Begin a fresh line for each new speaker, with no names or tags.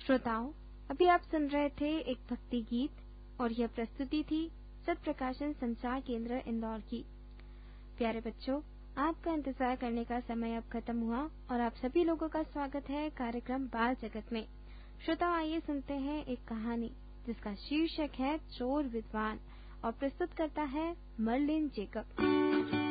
श्रोताओं, अभी आप सुन रहे थे एक भक्ति गीत और यह प्रस्तुति थी सत्प्रकाशन संचार केंद्र इंदौर की। प्यारे बच्चों, आपका इंतजार करने का समय अब खत्म हुआ और आप सभी लोगों का स्वागत है कार्यक्रम बाल जगत में। श्रोताओं, आइए सुनते हैं एक कहानी जिसका शीर्षक है चोर विद्वान और प्रस्तुत करता है मर्लिन जेकब।